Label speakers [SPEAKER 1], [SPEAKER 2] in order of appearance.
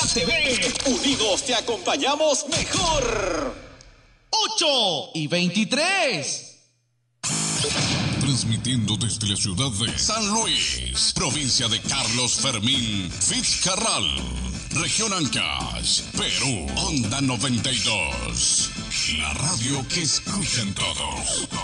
[SPEAKER 1] TV. Unidos te acompañamos mejor.
[SPEAKER 2] 8:23.
[SPEAKER 3] Transmitiendo desde la ciudad de San Luis, provincia de Carlos Fermín Fitzcarral, región Ancash, Perú, Onda 92. La radio que escuchan todos.